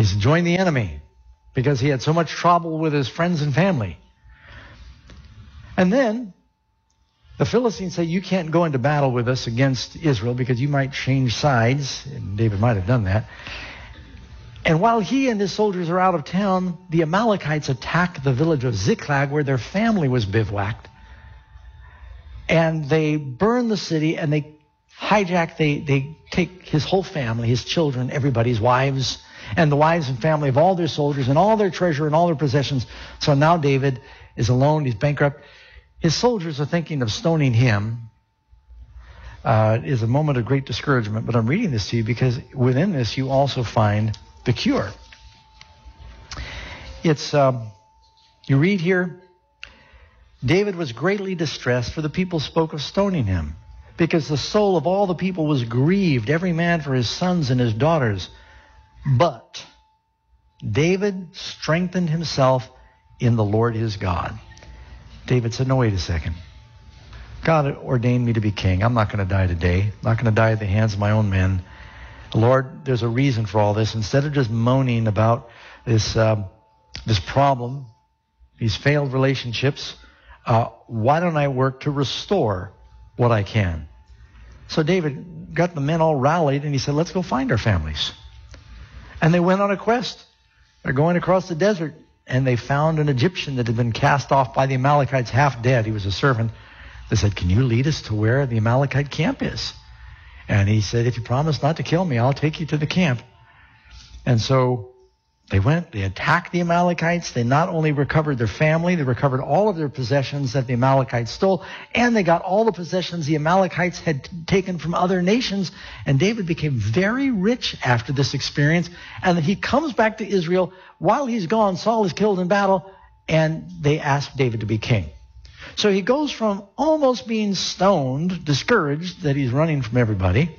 He's joined the enemy because he had so much trouble with his friends and family. And then the Philistines say, you can't go into battle with us against Israel because you might change sides. And David might have done that. And while he and his soldiers are out of town, the Amalekites attack the village of Ziklag where their family was bivouacked. And they burn the city and they hijack, they take his whole family, his children, everybody's wives, and the wives and family of all their soldiers and all their treasure and all their possessions. So now David is alone, he's bankrupt. His soldiers are thinking of stoning him. It is a moment of great discouragement, but I'm reading this to you because within this you also find the cure. It's, you read here, David was greatly distressed, for the people spoke of stoning him, because the soul of all the people was grieved, every man for his sons and his daughters. But David strengthened himself in the Lord his God. David said, no, wait a second. God ordained me to be king. I'm not going to die today. I'm not going to die at the hands of my own men. Lord, there's a reason for all this. Instead of just moaning about this problem, these failed relationships, why don't I work to restore what I can? So David got the men all rallied, and he said, let's go find our families. And they went on a quest. They're going across the desert, and they found an Egyptian that had been cast off by the Amalekites, half dead. He was a servant. They said, can you lead us to where the Amalekite camp is? And he said, if you promise not to kill me, I'll take you to the camp. And so they went, they attacked the Amalekites. They not only recovered their family, they recovered all of their possessions that the Amalekites stole, and they got all the possessions the Amalekites had taken from other nations. And David became very rich after this experience. And he comes back to Israel. While he's gone, Saul is killed in battle, and they ask David to be king. So he goes from almost being stoned, discouraged that he's running from everybody,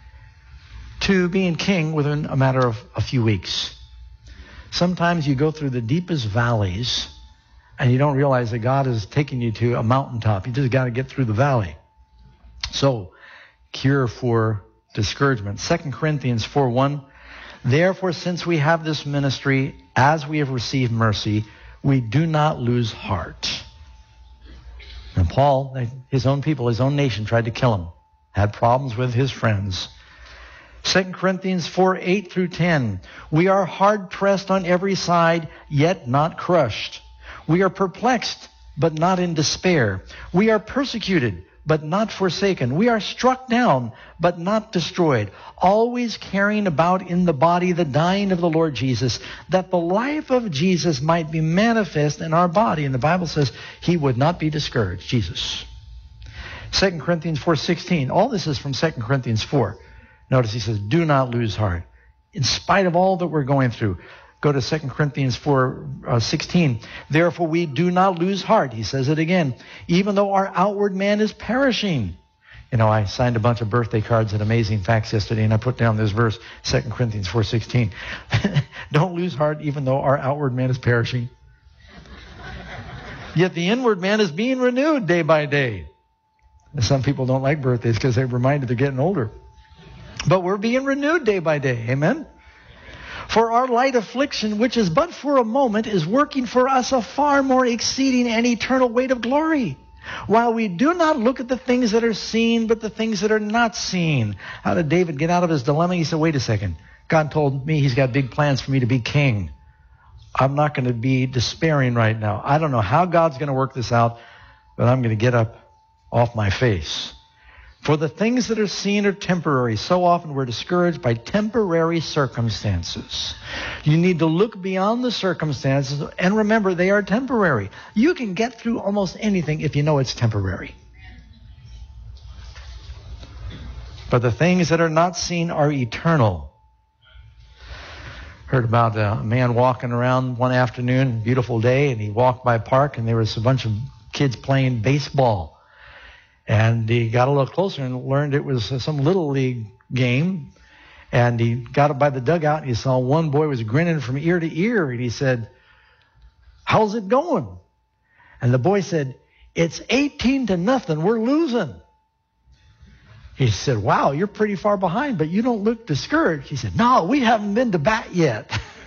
to being king within a matter of a few weeks. Sometimes you go through the deepest valleys and you don't realize that God is taking you to a mountaintop. You just got to get through the valley. So, cure for discouragement. 2 Corinthians 4:1. Therefore, since we have this ministry, as we have received mercy, we do not lose heart. And Paul, his own people, his own nation tried to kill him. Had problems with his friends. 2 Corinthians 4:8 through 10. We are hard pressed on every side, yet not crushed. We are perplexed, but not in despair. We are persecuted, but not forsaken. We are struck down, but not destroyed. Always carrying about in the body the dying of the Lord Jesus, that the life of Jesus might be manifest in our body. And the Bible says he would not be discouraged, Jesus. 2 Corinthians 4:16. All this is from 2 Corinthians 4. Notice he says, do not lose heart. In spite of all that we're going through. Go to 2 Corinthians 4:16. Therefore we do not lose heart. He says it again. Even though our outward man is perishing. You know, I signed a bunch of birthday cards at Amazing Facts yesterday, and I put down this verse, 2 Corinthians 4:16. Don't lose heart even though our outward man is perishing. Yet the inward man is being renewed day by day. And some people don't like birthdays because they're reminded they're getting older. But we're being renewed day by day. Amen? For our light affliction, which is but for a moment, is working for us a far more exceeding and eternal weight of glory. While we do not look at the things that are seen, but the things that are not seen. How did David get out of his dilemma? He said, wait a second. God told me he's got big plans for me to be king. I'm not going to be despairing right now. I don't know how God's going to work this out, but I'm going to get up off my face. For the things that are seen are temporary. So often we're discouraged by temporary circumstances. You need to look beyond the circumstances and remember they are temporary. You can get through almost anything if you know it's temporary. But the things that are not seen are eternal. Heard about a man walking around one afternoon, beautiful day, and he walked by a park and there was a bunch of kids playing baseball. And he got a little closer and learned it was some little league game. And he got up by the dugout and he saw one boy was grinning from ear to ear. And he said, how's it going? And the boy said, it's 18-0. We're losing. He said, wow, you're pretty far behind, but you don't look discouraged. He said, no, we haven't been to bat yet.